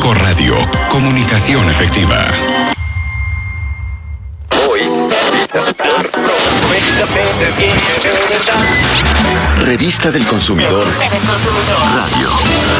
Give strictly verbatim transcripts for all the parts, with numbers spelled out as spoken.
Profeco Radio. Comunicación efectiva. Hoy. Revista del Consumidor Radio.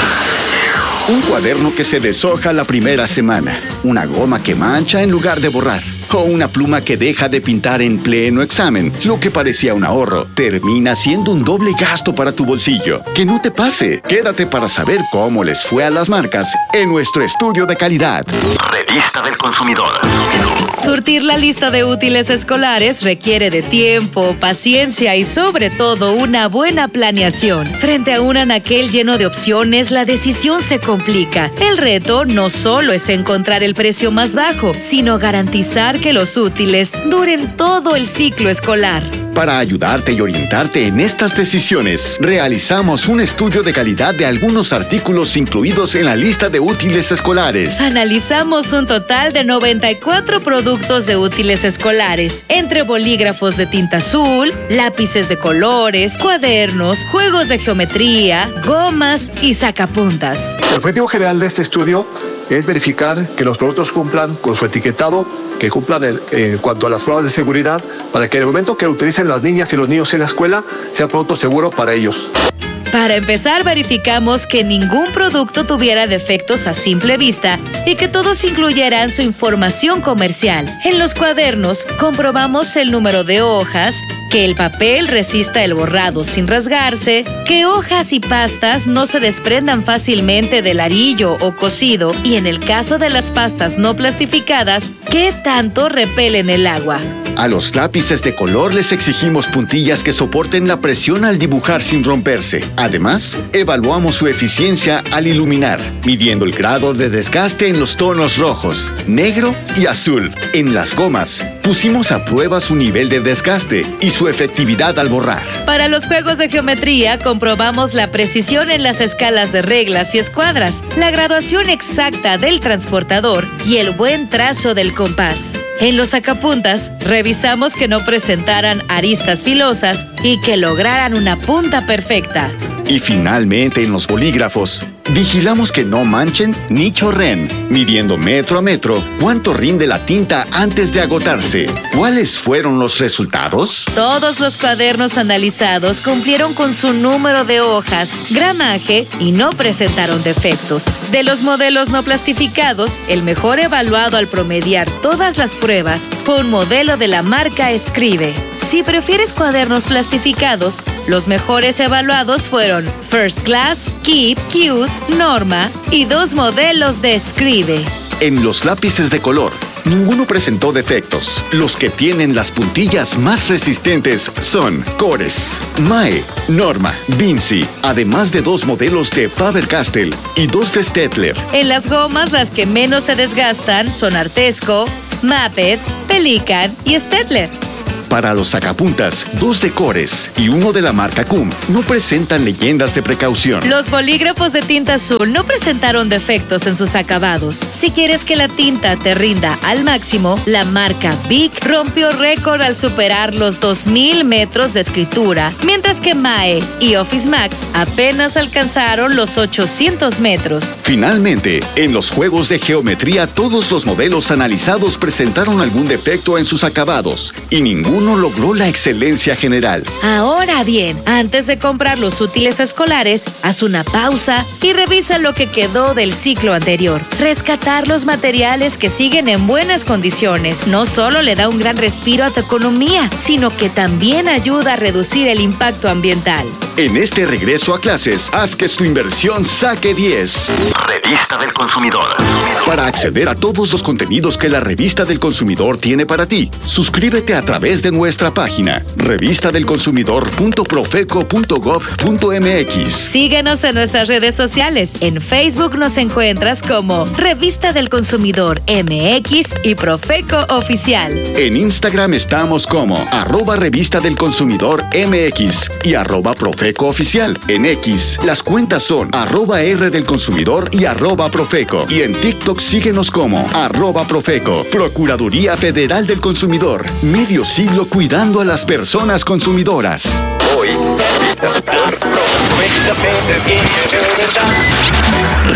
Un cuaderno que se deshoja la primera semana, una goma que mancha en lugar de borrar, o una pluma que deja de pintar en pleno examen. Lo que parecía un ahorro termina siendo un doble gasto para tu bolsillo. Que no te pase. Quédate para saber cómo les fue a las marcas en nuestro estudio de calidad. Revista del Consumidor. Surtir la lista de útiles escolares requiere de tiempo, paciencia y sobre todo una buena planeación. Frente a un anaquel lleno de opciones, la decisión se complica. El reto no solo es encontrar el precio más bajo, sino garantizar que los útiles duren todo el ciclo escolar. Para ayudarte y orientarte en estas decisiones, realizamos un estudio de calidad de algunos artículos incluidos en la lista de útiles escolares. Analizamos un total de noventa y cuatro productos de útiles escolares, entre bolígrafos de tinta azul, lápices de colores, cuadernos, juegos de geometría, gomas y sacapuntas. El objetivo general de este estudio es verificar que los productos cumplan con su etiquetado, que cumplan en, en cuanto a las pruebas de seguridad, para que en el momento que lo utilicen las niñas y los niños en la escuela, sea producto seguro para ellos. Para empezar, verificamos que ningún producto tuviera defectos a simple vista y que todos incluyeran su información comercial. En los cuadernos, comprobamos el número de hojas, que el papel resista el borrado sin rasgarse, que hojas y pastas no se desprendan fácilmente del arillo o cosido y en el caso de las pastas no plastificadas, que tanto repelen el agua. A los lápices de color les exigimos puntillas que soporten la presión al dibujar sin romperse. Además, evaluamos su eficiencia al iluminar, midiendo el grado de desgaste en los tonos rojos, negro y azul. En las gomas, pusimos a prueba su nivel de desgaste y su efectividad al borrar. Para los juegos de geometría, comprobamos la precisión en las escalas de reglas y escuadras, la graduación exacta del transportador y el buen trazo del compás. En los sacapuntas, revisamos que no presentaran aristas filosas y que lograran una punta perfecta. Y finalmente, en los bolígrafos, vigilamos que no manchen ni chorren, midiendo metro a metro cuánto rinde la tinta antes de agotarse. ¿Cuáles fueron los resultados? Todos los cuadernos analizados cumplieron con su número de hojas, gramaje y no presentaron defectos. De los modelos no plastificados, el mejor evaluado al promediar todas las pruebas fue un modelo de la marca Escribe. Si prefieres cuadernos plastificados, los mejores evaluados fueron First Class, Keep, Cute, Norma y dos modelos de Escribe. En los lápices de color, ninguno presentó defectos. Los que tienen las puntillas más resistentes son Cores, Mae, Norma, Vinci, además de dos modelos de Faber-Castell y dos de Staedtler. En las gomas, las que menos se desgastan son Artesco, Maped, Pelican y Staedtler. Para los sacapuntas, dos de Cores y uno de la marca C U M no presentan leyendas de precaución. Los bolígrafos de tinta azul no presentaron defectos en sus acabados. Si quieres que la tinta te rinda al máximo, la marca Bic rompió récord al superar los dos mil metros de escritura, mientras que Mae y Office Max apenas alcanzaron los ochocientos metros. Finalmente, en los juegos de geometría, todos los modelos analizados presentaron algún defecto en sus acabados y ninguno uno logró la excelencia general. Ahora bien, antes de comprar los útiles escolares, haz una pausa y revisa lo que quedó del ciclo anterior. Rescatar los materiales que siguen en buenas condiciones no solo le da un gran respiro a tu economía, sino que también ayuda a reducir el impacto ambiental. En este regreso a clases, haz que tu inversión saque diez. Revista del Consumidor. Para acceder a todos los contenidos que la Revista del Consumidor tiene para ti, suscríbete a través de nuestra página revista del consumidor punto profeco punto gov punto mx. Síguenos en nuestras redes sociales. En Facebook nos encuentras como Revista del Consumidor M X y Profeco Oficial. En Instagram estamos como arroba Revista del Consumidor M X y arroba Profeco Oficial. En X, las cuentas son arroba R del Consumidor y arroba Profeco. Y en TikTok síguenos como arroba Profeco. Procuraduría Federal del Consumidor. Medio siglo cuidando a las personas consumidoras. Hoy.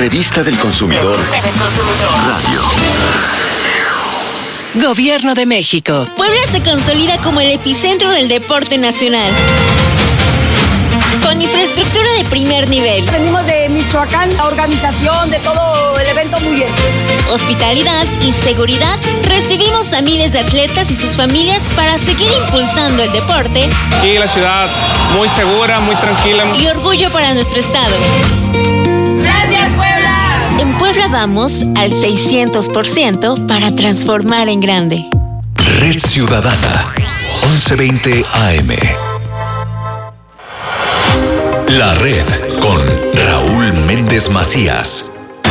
Revista del Consumidor. Radio. Gobierno de México. Puebla se consolida como el epicentro del deporte nacional. Con infraestructura de primer nivel. Venimos de Michoacán, la organización de todo el evento muy bien. Hospitalidad y seguridad. Recibimos a miles de atletas y sus familias para seguir impulsando el deporte. Y la ciudad muy segura, muy tranquila. Y orgullo para nuestro estado. ¡Gracias, Puebla! En Puebla vamos al seiscientos por ciento para transformar en grande. Red Ciudadana, once veinte A M. La Red con Raúl Méndez Macías.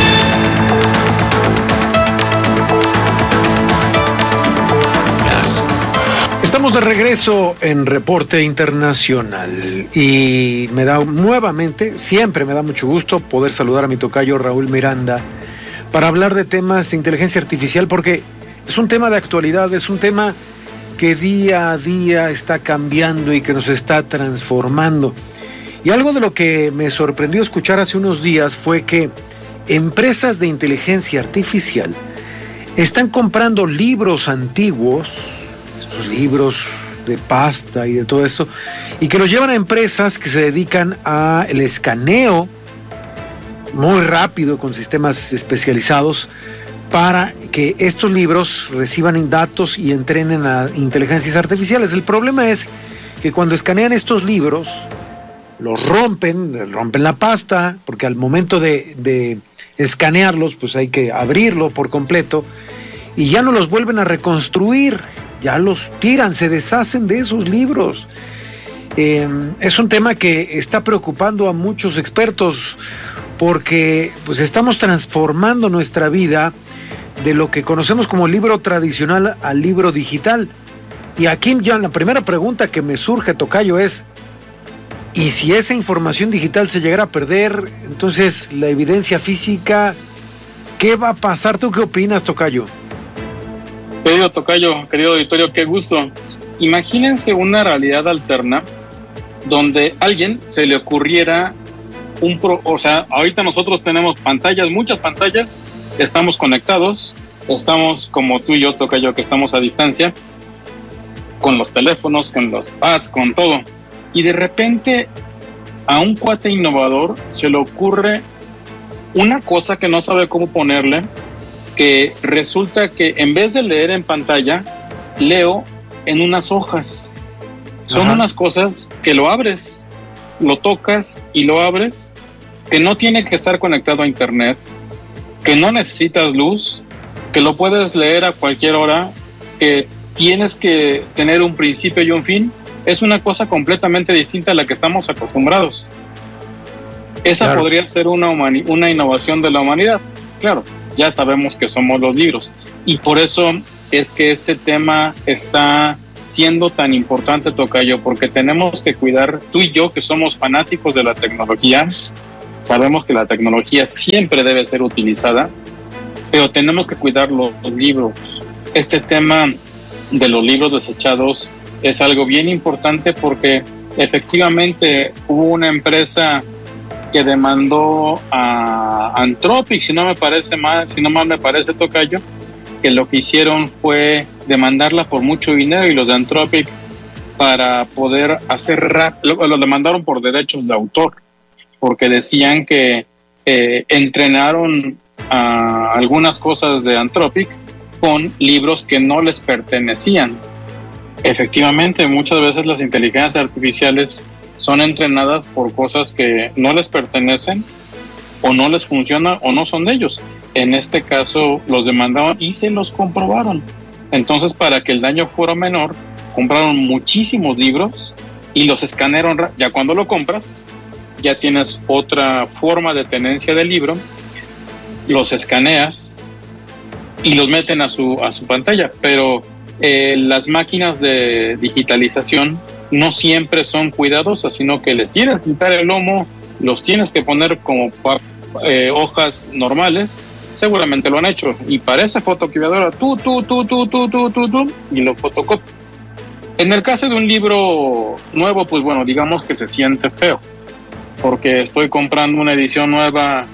Estamos de regreso en Reporte Internacional y me da nuevamente, siempre me da mucho gusto poder saludar a mi tocayo Raúl Miranda para hablar de temas de inteligencia artificial, porque es un tema de actualidad, es un tema que día a día está cambiando y que nos está transformando. Y algo de lo que me sorprendió escuchar hace unos días fue que empresas de inteligencia artificial están comprando libros antiguos, estos libros de pasta y de todo esto, y que los llevan a empresas que se dedican al escaneo muy rápido con sistemas especializados para que estos libros reciban datos y entrenen a inteligencias artificiales. El problema es que cuando escanean estos libros, los rompen, rompen la pasta, porque al momento de, de escanearlos, pues hay que abrirlo por completo, y ya no los vuelven a reconstruir, ya los tiran, se deshacen de esos libros. Eh, es un tema que está preocupando a muchos expertos, porque pues estamos transformando nuestra vida de lo que conocemos como libro tradicional al libro digital. Y aquí ya la primera pregunta que me surge, tocayo, es: ¿y si esa información digital se llegara a perder, entonces la evidencia física, qué va a pasar? ¿Tú qué opinas, tocayo? Querido tocayo, querido auditorio, qué gusto. Imagínense una realidad alterna donde a alguien se le ocurriera un pro, o sea, ahorita nosotros tenemos pantallas, muchas pantallas, estamos conectados, estamos como tú y yo, tocayo, que estamos a distancia, con los teléfonos, con los pads, con todo. Y de repente a un cuate innovador se le ocurre una cosa que no sabe cómo ponerle, que resulta que en vez de leer en pantalla, leo en unas hojas. Son Ajá. unas cosas que lo abres, lo tocas y lo abres, que no tiene que estar conectado a internet, que no necesitas luz, que lo puedes leer a cualquier hora, que tienes que tener un principio y un fin. Es una cosa completamente distinta a la que estamos acostumbrados. Esa claro. podría ser una, humani- una innovación de la humanidad. Claro, ya sabemos que somos los libros. Y por eso es que este tema está siendo tan importante, tocayo, porque tenemos que cuidar, tú y yo que somos fanáticos de la tecnología, sabemos que la tecnología siempre debe ser utilizada, pero tenemos que cuidar los, los libros. Este tema de los libros desechados es algo bien importante porque efectivamente hubo una empresa que demandó a Anthropic, si no me parece mal, si no mal me parece, tocayo, que lo que hicieron fue demandarla por mucho dinero, y los de Anthropic, para poder hacer rap, lo, lo demandaron por derechos de autor, porque decían que eh, entrenaron a algunas cosas de Anthropic con libros que no les pertenecían. Efectivamente, muchas veces las inteligencias artificiales son entrenadas por cosas que no les pertenecen, o no les funcionan, o no son de ellos. En este caso los demandaban y se los comprobaron. Entonces, para que el daño fuera menor, compraron muchísimos libros y los escanearon. Ya cuando lo compras, ya tienes otra forma de tenencia del libro, los escaneas y los meten a su, a su pantalla. Pero eh, las máquinas de digitalización no siempre son cuidadosas, sino que les tienes que quitar el lomo, los tienes que poner como eh, hojas normales. Seguramente lo han hecho, y para esa fotocopiadora tú, tú, tú, tú, tú, tú, tú, tú, y lo fotocopias. En el caso de un libro nuevo, pues bueno, digamos que se siente feo, porque estoy comprando una edición nueva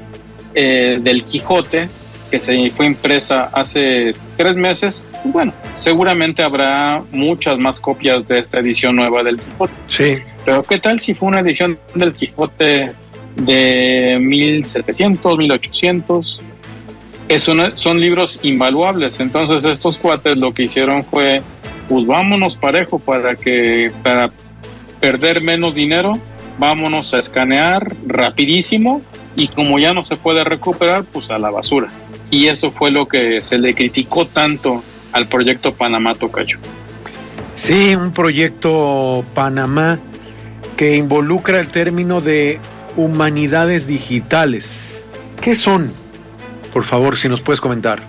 eh, del Quijote, que se fue impresa hace tres meses, bueno, seguramente habrá muchas más copias de esta edición nueva del Quijote. Sí. Pero ¿qué tal si fue una edición del Quijote de mil setecientos, mil ochocientos? Eso no, son libros invaluables. Entonces estos cuates lo que hicieron fue, pues vámonos parejo para que para perder menos dinero, vámonos a escanear rapidísimo, y como ya no se puede recuperar, pues a la basura. Y eso fue lo que se le criticó tanto al proyecto Panamá, tocayo. Sí, un proyecto Panamá que involucra el término de humanidades digitales. ¿Qué son? Por favor, si nos puedes comentar.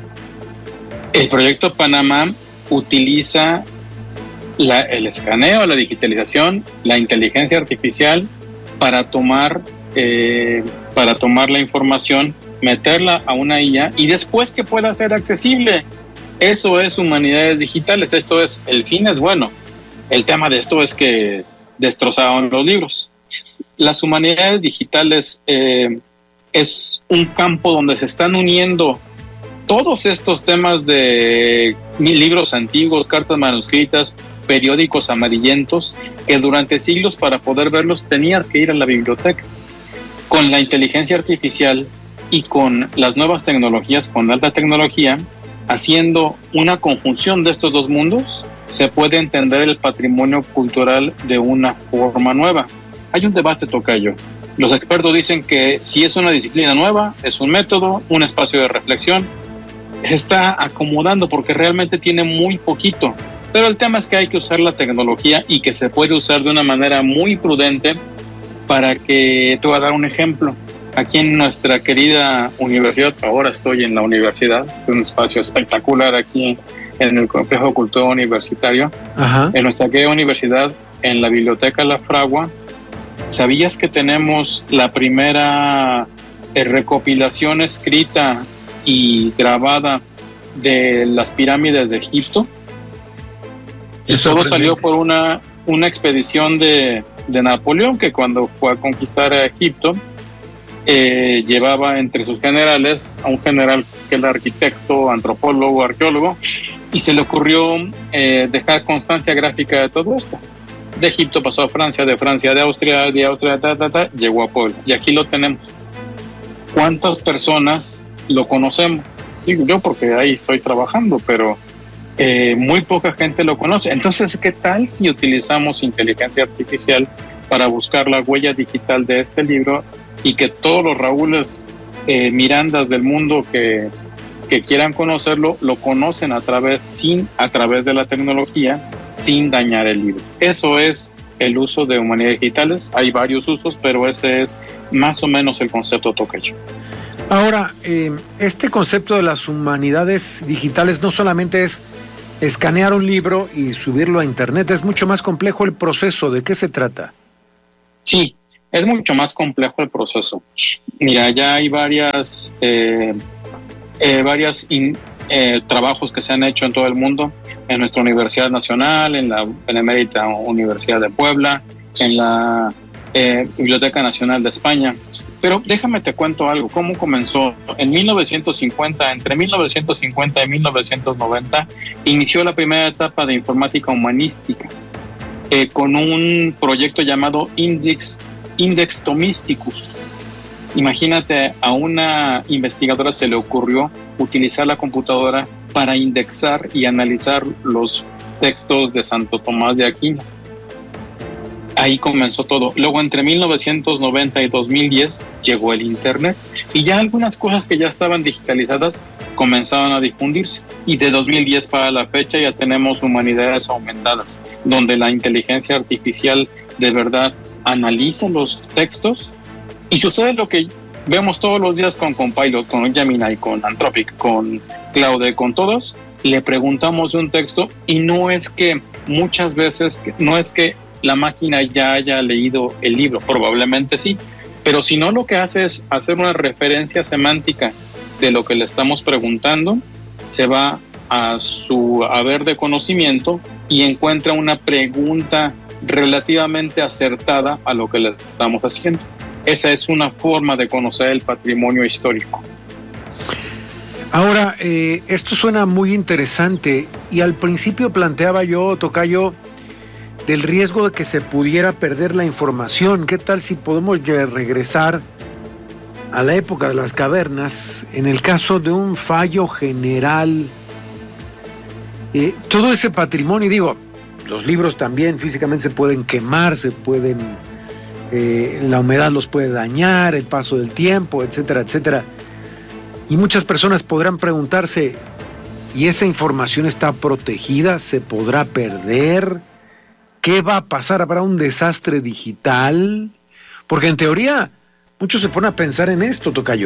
El proyecto Panamá utiliza la, el escaneo, la digitalización, la inteligencia artificial para tomar, eh, para tomar la información, meterla a una I A y después que pueda ser accesible. Eso es humanidades digitales. Esto es, el fin es bueno. El tema de esto es que destrozaron los libros. Las humanidades digitales eh, es un campo donde se están uniendo todos estos temas de libros antiguos, cartas manuscritas, periódicos amarillentos, que durante siglos para poder verlos tenías que ir a la biblioteca. Con la inteligencia artificial y con las nuevas tecnologías, con alta tecnología, haciendo una conjunción de estos dos mundos, se puede entender el patrimonio cultural de una forma nueva. Hay un debate, tocayo. Los expertos dicen que si es una disciplina nueva, es un método, un espacio de reflexión, se está acomodando porque realmente tiene muy poquito. Pero el tema es que hay que usar la tecnología y que se puede usar de una manera muy prudente para que, te voy a dar un ejemplo. Aquí en nuestra querida universidad, ahora estoy en la universidad, un espacio espectacular aquí en el complejo cultural universitario. Ajá. En nuestra querida universidad, en la biblioteca La Fragua, ¿sabías que tenemos la primera eh, recopilación escrita y grabada de las pirámides de Egipto? Y todo salió por una, una expedición de, de Napoleón, que cuando fue a conquistar a Egipto, eh, llevaba entre sus generales a un general que era arquitecto, antropólogo, arqueólogo, y se le ocurrió eh, dejar constancia gráfica de todo esto. De Egipto pasó a Francia, de Francia, de Austria, de Austria, ta, ta, ta, llegó a Puebla. Y aquí lo tenemos. ¿Cuántas personas lo conocemos? Digo yo porque ahí estoy trabajando, pero eh, muy poca gente lo conoce. Entonces, ¿qué tal si utilizamos inteligencia artificial para buscar la huella digital de este libro y que todos los Raúles eh, Mirandas del mundo que, que quieran conocerlo, lo conocen a través, sin, a través de la tecnología, sin dañar el libro? Eso es el uso de humanidades digitales. Hay varios usos, pero ese es más o menos el concepto tocayo. Ahora, eh, este concepto de las humanidades digitales no solamente es escanear un libro y subirlo a internet, es mucho más complejo el proceso. ¿De qué se trata? Sí, es mucho más complejo el proceso. Mira, ya hay varias, eh, eh, varias in, eh, trabajos que se han hecho en todo el mundo, en nuestra Universidad Nacional, en la Benemérita Universidad de Puebla, en la eh, Biblioteca Nacional de España. Pero déjame te cuento algo, cómo comenzó. En mil novecientos cincuenta, entre mil novecientos cincuenta y mil novecientos noventa, inició la primera etapa de informática humanística, eh, con un proyecto llamado Index, Index Thomisticus. Imagínate, a una investigadora se le ocurrió utilizar la computadora para indexar y analizar los textos de Santo Tomás de Aquino. Ahí comenzó todo. Luego, entre mil novecientos noventa y dos mil diez, llegó el Internet y ya algunas cosas que ya estaban digitalizadas comenzaban a difundirse. Y de dos mil diez para la fecha ya tenemos humanidades aumentadas, donde la inteligencia artificial de verdad analiza los textos y sucede lo que vemos todos los días con Copilot, con Gemini, con Anthropic, con Claude, con todos. Le preguntamos un texto y no es que muchas veces, no es que la máquina ya haya leído el libro, probablemente sí, pero si no, lo que hace es hacer una referencia semántica de lo que le estamos preguntando, se va a su haber de conocimiento y encuentra una pregunta relativamente acertada a lo que le estamos haciendo. Esa es una forma de conocer el patrimonio histórico. Ahora, eh, esto suena muy interesante y al principio planteaba yo, tocayo, del riesgo de que se pudiera perder la información. ¿Qué tal si podemos regresar a la época de las cavernas en el caso de un fallo general? Eh, todo ese patrimonio, digo, los libros también físicamente se pueden quemar, se pueden, eh, la humedad los puede dañar, el paso del tiempo, etcétera, etcétera. Y muchas personas podrán preguntarse, ¿y esa información está protegida? ¿Se podrá perder? ¿Qué va a pasar? ¿Habrá un desastre digital? Porque en teoría, muchos se ponen a pensar en esto, tocayo.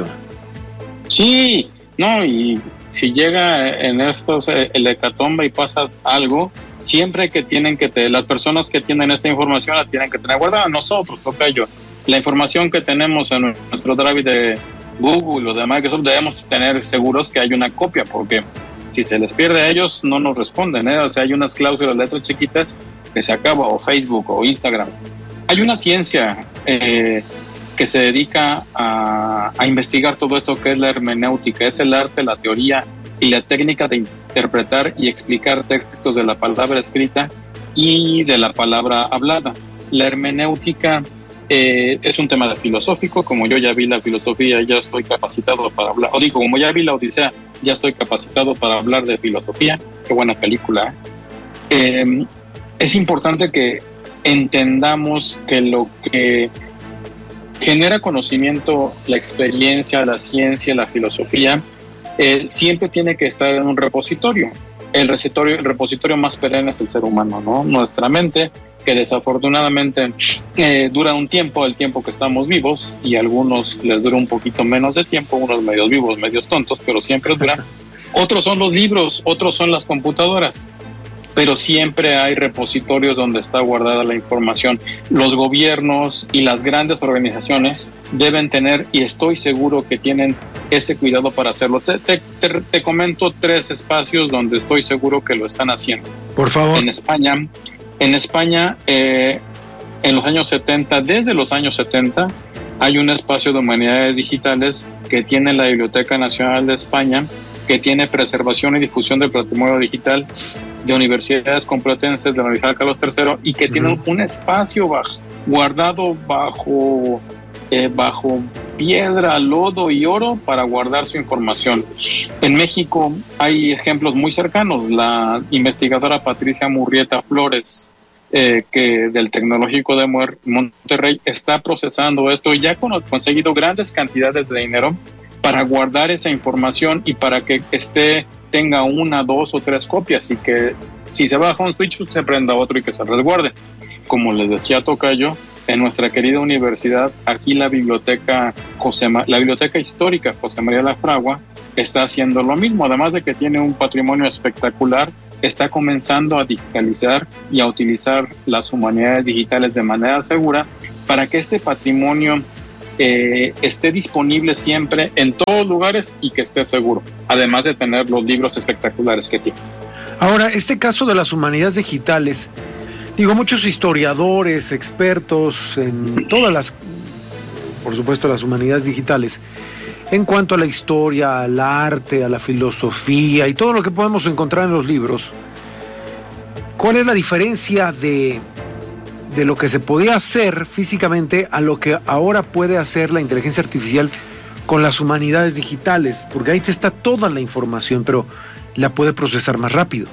Sí, no, y si llega en estos el hecatombe y pasa algo, siempre que tienen que te, las personas que tienen esta información la tienen que tener guardada. Nosotros, tocayo, la información que tenemos en nuestro drive de Google o de Microsoft, debemos tener seguros que hay una copia, porque si se les pierde a ellos no nos responden, ¿eh? O sea, hay unas cláusulas, letras chiquitas que se acaba, o Facebook o Instagram. Hay una ciencia eh, que se dedica a, a investigar todo esto, que es la hermenéutica. Es el arte, la teoría y la técnica de interpretar y explicar textos de la palabra escrita y de la palabra hablada. La hermenéutica eh, es un tema filosófico. Como yo ya vi la filosofía, ya estoy capacitado para hablar, o digo, como ya vi la Odisea, ya estoy capacitado para hablar de filosofía. Qué buena película, ¿eh? Eh, es importante que entendamos que lo que genera conocimiento, la experiencia, la ciencia, la filosofía, eh, siempre tiene que estar en un repositorio. El repositorio, el repositorio más perenne es el ser humano, ¿no? Nuestra mente, que desafortunadamente eh, dura un tiempo, el tiempo que estamos vivos, y a algunos les dura un poquito menos de tiempo, unos medios vivos, medios tontos, pero siempre dura. Otros son los libros, otros son las computadoras, pero siempre hay repositorios donde está guardada la información. Los gobiernos y las grandes organizaciones deben tener, y estoy seguro que tienen ese cuidado para hacerlo. Te, te, te, te comento tres espacios donde estoy seguro que lo están haciendo. Por favor. En España, en España, eh, en los años setenta, desde los años setenta, hay un espacio de humanidades digitales que tiene la Biblioteca Nacional de España, que tiene preservación y difusión del patrimonio digital de universidades complutenses de la Universidad Carlos tercero, y que uh-huh. tienen un espacio bajo, guardado bajo, eh, bajo piedra, lodo y oro para guardar su información. En México hay ejemplos muy cercanos. La investigadora Patricia Murrieta Flores, eh, que del Tecnológico de Monterrey, está procesando esto y ya ha conseguido grandes cantidades de dinero para guardar esa información y para que esté, tenga una, dos o tres copias, y que si se baja un switch se prenda otro y que se resguarde. Como les decía tocayo, en nuestra querida universidad, aquí la biblioteca José, la biblioteca histórica José María Lafragua está haciendo lo mismo. Además de que tiene un patrimonio espectacular, está comenzando a digitalizar y a utilizar las humanidades digitales de manera segura para que este patrimonio Eh, esté disponible siempre en todos lugares y que esté seguro, además de tener los libros espectaculares que tiene. Ahora, este caso de las humanidades digitales, digo, muchos historiadores, expertos en todas las, por supuesto, las humanidades digitales, en cuanto a la historia, al arte, a la filosofía y todo lo que podemos encontrar en los libros, ¿cuál es la diferencia de de lo que se podía hacer físicamente a lo que ahora puede hacer la inteligencia artificial con las humanidades digitales? Porque ahí está toda la información, pero la puede procesar más rápido.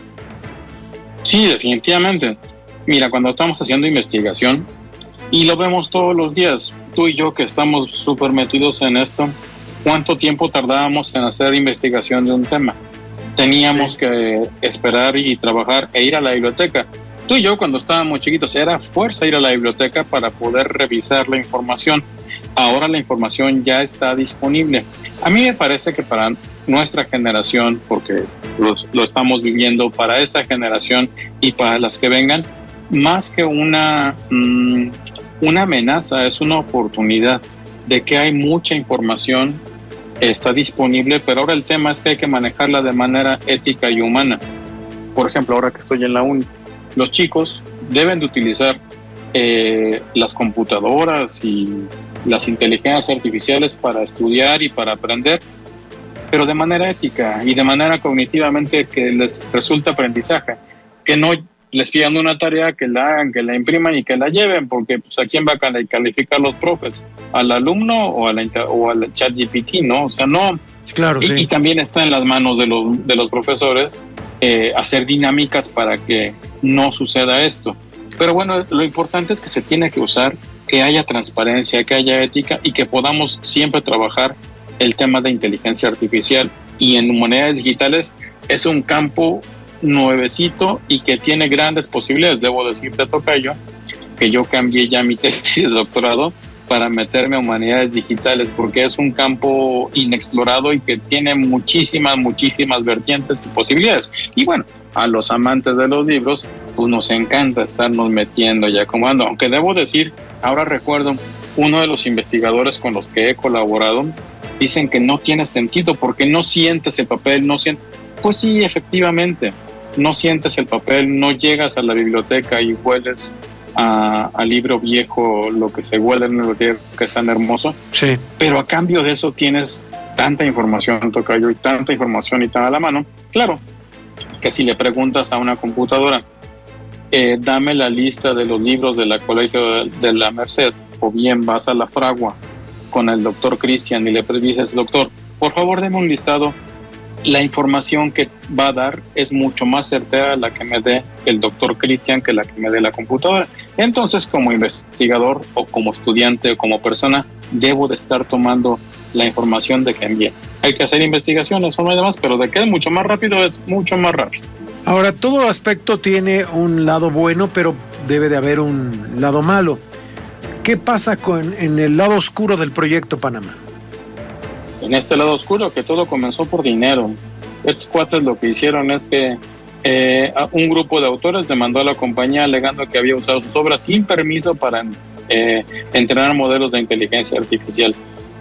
Sí, definitivamente. Mira, cuando estamos haciendo investigación, y lo vemos todos los días, tú y yo que estamos súper metidos en esto, ¿cuánto tiempo tardábamos en hacer investigación de un tema? Teníamos sí. que esperar y trabajar e ir a la biblioteca. Tú y yo, cuando estábamos chiquitos, era fuerza ir a la biblioteca para poder revisar la información. Ahora la información ya está disponible. A mí me parece que para nuestra generación, porque lo, lo estamos viviendo, para esta generación y para las que vengan, más que una, mmm, una amenaza, es una oportunidad de que hay mucha información, está disponible, pero ahora el tema es que hay que manejarla de manera ética y humana. Por ejemplo, ahora que estoy en la uni, los chicos deben de utilizar eh, las computadoras y las inteligencias artificiales para estudiar y para aprender, pero de manera ética y de manera cognitivamente que les resulta aprendizaje, que no les pidan una tarea, que la hagan, que la impriman y que la lleven, porque pues, ¿a quién va a calificar los profes? ¿Al alumno o, a la, o al ChatGPT? ¿No? O sea, no. Claro, y, sí. y también está en las manos de los, de los profesores eh, hacer dinámicas para que no suceda esto. Pero bueno, lo importante es que se tiene que usar, que haya transparencia, que haya ética y que podamos siempre trabajar el tema de inteligencia artificial. Y en humanidades digitales es un campo nuevecito y que tiene grandes posibilidades. Debo decirte, tocayo, que yo cambié ya mi tesis de doctorado para meterme a humanidades digitales porque es un campo inexplorado y que tiene muchísimas, muchísimas vertientes y posibilidades. Y bueno, a los amantes de los libros, pues nos encanta estarnos metiendo y acomodando. Aunque debo decir, ahora recuerdo, uno de los investigadores con los que he colaborado, dicen que no tiene sentido porque no sientes el papel, no sientes... Pues sí, efectivamente, no sientes el papel, no llegas a la biblioteca y hueles a, a libro viejo, lo que se huele en el libro que es tan hermoso. Sí. Pero a cambio de eso tienes tanta información, tocayo, y tanta información y tan a la mano. Claro, que si le preguntas a una computadora, eh, dame la lista de los libros de la Colegio de, de la Merced, o bien vas a la Fragua con el doctor Cristian y le dices, doctor, por favor deme un listado, la información que va a dar es mucho más certera la que me dé el doctor Cristian que la que me dé la computadora. Entonces, como investigador o como estudiante o como persona, debo de estar tomando la información de que envíe. Hay que hacer investigaciones, no hay demás, pero de que es mucho más rápido, es mucho más rápido. Ahora, todo aspecto tiene un lado bueno, pero debe de haber un lado malo. ¿Qué pasa con en el lado oscuro del proyecto Panamá? En este lado oscuro, que todo comenzó por dinero. Estos cuates lo que hicieron es que eh, un grupo de autores demandó a la compañía alegando que había usado sus obras sin permiso para eh, entrenar modelos de inteligencia artificial.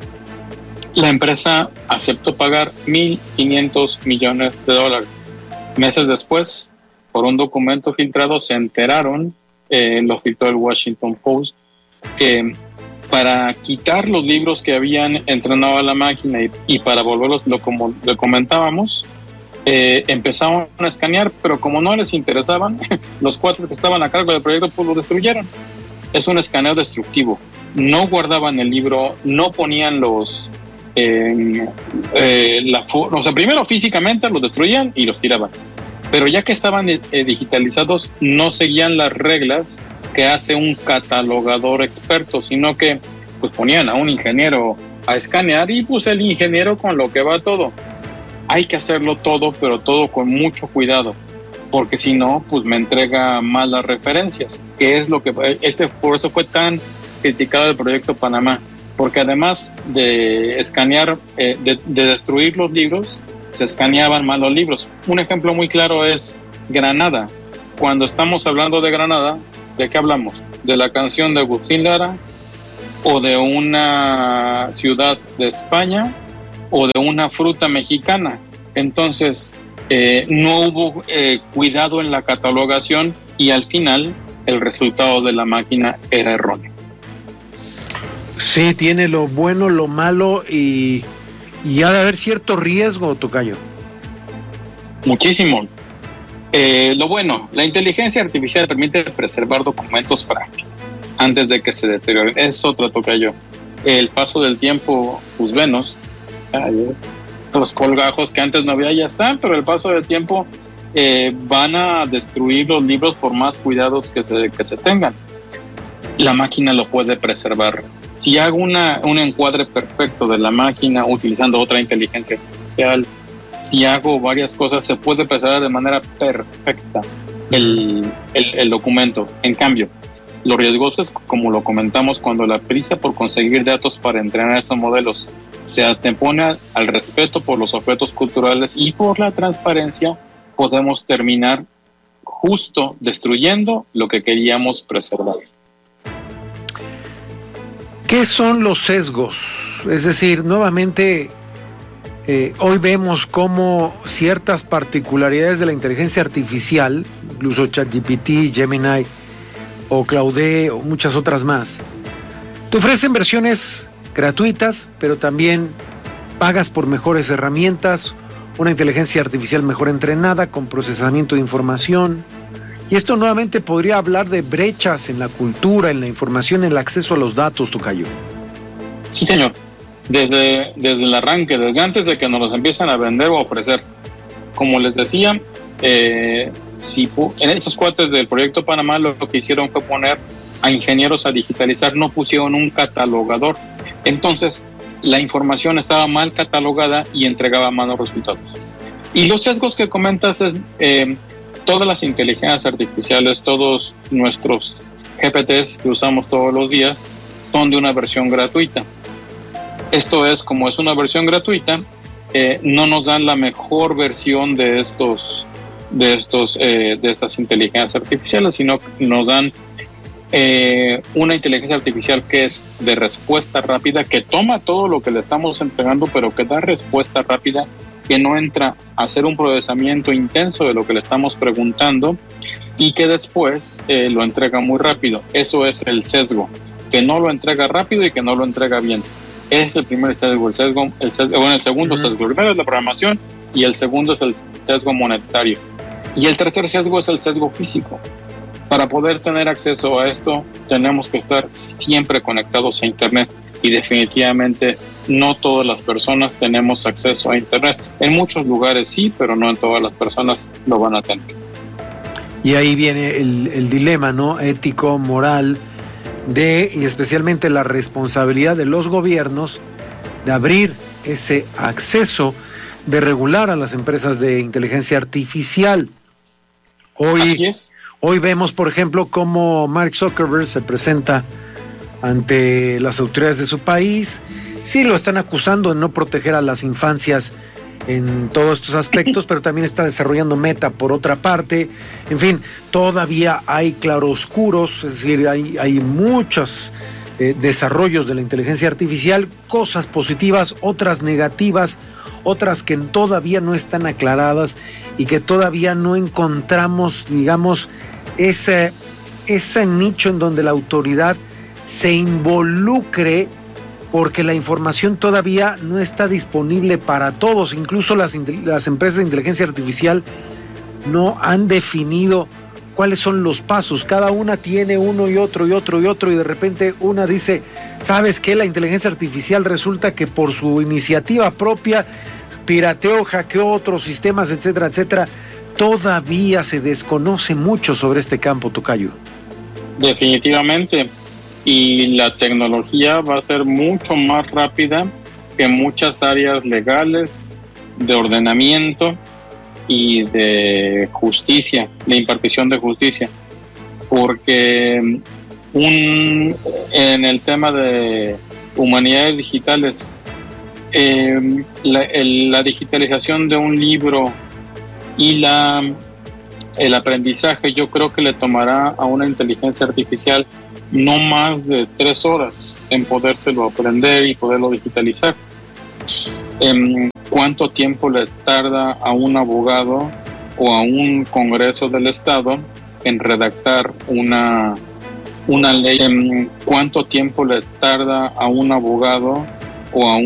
La empresa aceptó pagar mil quinientos millones de dólares. Meses después, por un documento filtrado, se enteraron, eh, lo filtró el Washington Post, que para quitar los libros que habían entrenado a la máquina y, y para volverlos, lo, como le comentábamos, eh, empezaron a escanear, pero como no les interesaban, los cuatro que estaban a cargo del proyecto pues lo destruyeron. Es un escaneo destructivo. No guardaban el libro, no ponían los... Eh, eh, la, o sea, primero físicamente los destruían y los tiraban. Pero ya que estaban eh, digitalizados, no seguían las reglas que hace un catalogador experto, sino que pues ponían a un ingeniero a escanear y pues el ingeniero con lo que va todo. Hay que hacerlo todo, pero todo con mucho cuidado, porque si no, pues me entrega malas referencias, que es lo que este, por eso fue tan criticado el proyecto Panamá, porque además de escanear, eh, de, de destruir los libros, se escaneaban mal los libros. Un ejemplo muy claro es Granada. Cuando estamos hablando de Granada, ¿de qué hablamos? ¿De la canción de Agustín Lara? ¿O de una ciudad de España? ¿O de una fruta mexicana? Entonces, eh, no hubo eh, cuidado en la catalogación y al final el resultado de la máquina era erróneo. Sí, tiene lo bueno, lo malo y, y ha de haber cierto riesgo, tocayo. Muchísimo. Eh, lo bueno, la inteligencia artificial permite preservar documentos frágiles antes de que se deterioren. Es otro tocayo. El paso del tiempo, pues venos, los colgajos que antes no había ya están, pero el paso del tiempo eh, van a destruir los libros por más cuidados que se, que se tengan. La máquina lo puede preservar. Si hago una, un encuadre perfecto de la máquina utilizando otra inteligencia artificial, si hago varias cosas, se puede preservar de manera perfecta el, el, el documento. En cambio, lo riesgoso es, como lo comentamos, cuando la prisa por conseguir datos para entrenar esos modelos se antepone al respeto por los objetos culturales y por la transparencia, podemos terminar justo destruyendo lo que queríamos preservar. ¿Qué son los sesgos? Es decir, nuevamente, eh, hoy vemos cómo ciertas particularidades de la inteligencia artificial, incluso ChatGPT, Gemini o Claude o muchas otras más, Te ofrecen versiones gratuitas, pero también pagas por mejores herramientas, una inteligencia artificial mejor entrenada, con procesamiento de información. Y esto nuevamente podría hablar de brechas en la cultura, en la información, en el acceso a los datos, tocayo. Sí, señor. Desde, desde el arranque, desde antes de que nos los empiezan a vender o a ofrecer. Como les decía, eh, si en estos cuates del Proyecto Panamá lo, lo que hicieron fue poner a ingenieros a digitalizar, no pusieron un catalogador. Entonces, la información estaba mal catalogada y entregaba malos resultados. Y los sesgos que comentas es, eh, todas las inteligencias artificiales, todos nuestros G P Ts que usamos todos los días, son de una versión gratuita. Esto es, como es una versión gratuita, eh, no nos dan la mejor versión de estos, de estos, eh, de estas inteligencias artificiales, sino que nos dan eh, una inteligencia artificial que es de respuesta rápida, que toma todo lo que le estamos entregando, pero que da respuesta rápida, que no entra a hacer un procesamiento intenso de lo que le estamos preguntando y que después eh, lo entrega muy rápido. Eso es el sesgo, que no lo entrega rápido y que no lo entrega bien. Es el primer sesgo, el sesgo, el sesgo bueno, el segundo uh-huh. sesgo. El primero es la programación y el segundo es el sesgo monetario. Y el tercer sesgo es el sesgo físico. Para poder tener acceso a esto, tenemos que estar siempre conectados a Internet y definitivamente no todas las personas tenemos acceso a Internet. En muchos lugares sí, pero no en todas las personas lo van a tener. Y ahí viene el, el dilema, ¿no? Ético, moral, de, y especialmente la responsabilidad de los gobiernos de abrir ese acceso, de regular a las empresas de inteligencia artificial. Hoy, Así es. Hoy vemos, por ejemplo, cómo Mark Zuckerberg se presenta ante las autoridades de su país. Sí lo están acusando de no proteger a las infancias en todos estos aspectos, pero también está desarrollando Meta por otra parte. En fin, todavía hay claroscuros, es decir, hay, hay muchos eh, desarrollos de la inteligencia artificial, cosas positivas, otras negativas, otras que todavía no están aclaradas y que todavía no encontramos, digamos, ese, ese nicho en donde la autoridad se involucre, porque la información todavía no está disponible para todos. Incluso las, las empresas de inteligencia artificial no han definido cuáles son los pasos. Cada una tiene uno y otro y otro y otro, y de repente una dice, ¿sabes qué? La inteligencia artificial resulta que por su iniciativa propia pirateó, hackeó otros sistemas, etcétera, etcétera. Todavía se desconoce mucho sobre este campo, tocayo. Definitivamente. Y la tecnología va a ser mucho más rápida que muchas áreas legales, de ordenamiento y de justicia, de impartición de justicia. Porque un, en el tema de humanidades digitales, eh, la, el, la digitalización de un libro y la, el aprendizaje, yo creo que le tomará a una inteligencia artificial no más de tres horas en podérselo aprender y poderlo digitalizar. ¿En cuánto tiempo le tarda a un abogado o a un Congreso del Estado en redactar una, una ley? ¿En cuánto tiempo le tarda a un abogado o a un